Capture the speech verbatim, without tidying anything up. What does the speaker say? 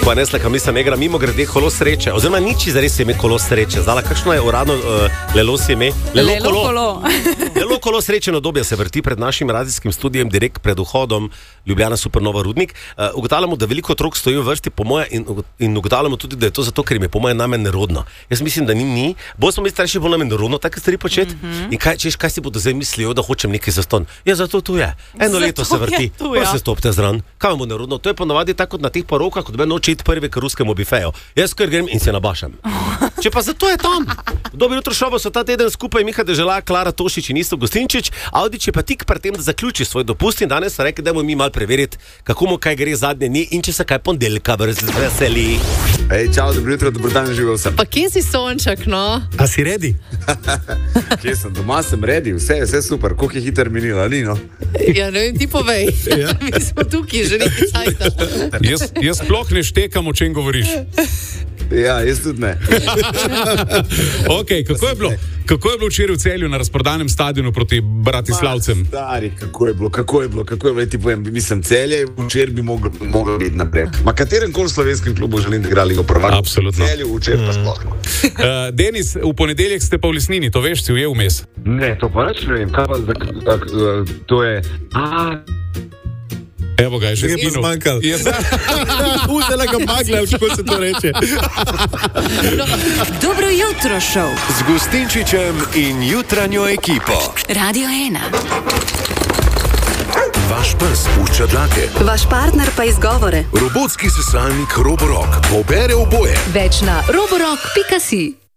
ko je nesla kamisa negra, mimo grede kolo sreče, oziroma niči zares ime kolo sreče. Zdala, kakšno je uradno uh, lelo si ime? Lelo, lelo kolo. Lelo kolo srečeno dobje se vrti pred našim radijskim studijem, direkt pred vhodom Ljubljana Supernova Rudnik. Uh, ugotavljamo, da veliko otrok stoji v vrsti po moje in, in ugotavljamo tudi, da je to zato, ker jim je po moje name nerodno. Jaz mislim, da ni ni. Bolj smo mi starši bolj name nerodno take stvari početi. Mm-hmm. In kaj, češ, kaj si bodo zdaj mislijo, da hočem nekaj zaston? Ja, zato tu je. Eno zato leto se vrti. Tu, ja. Se stopte zran. Kaj vam bo nerodno? To je ponavadi tako na teh porokah, kot bi noče iti prvi k ruskemu bifeju. Jaz kar grem in se nabašam. Če pa zato je tam. Dobro jutro, šobo so ta teden skupaj Miha Dežela, Klara Tošič in Isto Gostinčič. Avdić je pa tik pred tem, da zaključi svoj dopust in danes so rekli, da bomo mi malo preveriti, kako mu kaj gre zadnje dni in če se kaj ponedeljka veseli. Ej, čau, dobro jutro, dobro dan, živel sem. Pa kje si Sonček, no? A si ready? Kje sem? Doma sem ready, vse, vse super. Koliko je hiter minila, ni, no? Ja, ne vem, ti povej. Ja. Mi smo tukaj, že nekaj cajta. Jaz, jaz sploh ne štekam, o čem govoriš. Ja, jaz tudi ne. Ok, kako je bilo? Kako je bilo včeraj v Celju na razprodanem stadionu proti Bratislavcem? Ma, stari, kako je bilo, kako je bilo, kako je bilo, ti povem, mislim, Celje včeraj bi mogel, mogel biti naprej. Ma katerem koli slovenskem klubu želim, da igra Ligo prvakov. Absolutno. Celju včeraj pa sploh. Uh, Denis, v ponedeljek ste pa v Lesnini, to veš, si ujel vmes? Ne, to pa reč ne vem, kaj pa, zak, ak, uh, to je... A... Evo ga, je že zginul. Zmanjkal. Vzela ga magla, kako se to reče. Dobro jutro, šov. Z Gostinčičem in jutranjo ekipo. Radio ena. Vaš pes pušča dlake. Vaš partner pa izgovore. Robotski sesalnik Roborock pobere oboje. Več na roborock pika si.